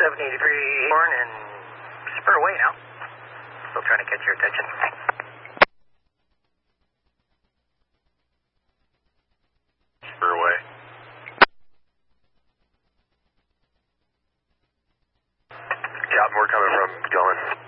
783 Horn and spur away now. Still trying to catch your attention. Spur away. Yeah, more coming from Dillon.